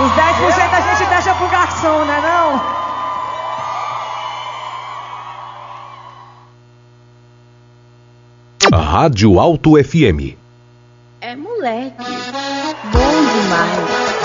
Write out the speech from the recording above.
Os 10% a gente deixa pro garçom, né não? Rádio Alto FM. É moleque. Bom demais.